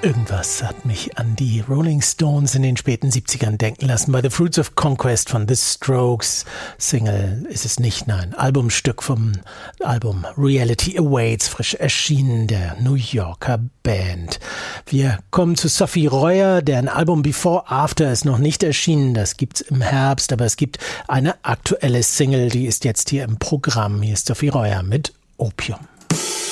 Irgendwas hat mich an die Rolling Stones in den späten 70ern denken lassen. Bei The Fruits of Conquest von The Strokes. Single ist es nicht, nein. Albumstück vom Album Reality Awaits, frisch erschienen, der New Yorker Band. Wir kommen zu Sophie Reuer, deren Album Before After ist noch nicht erschienen. Das gibt's im Herbst, aber es gibt eine aktuelle Single, die ist jetzt hier im Programm. Hier ist Sophie Reuer mit Opium.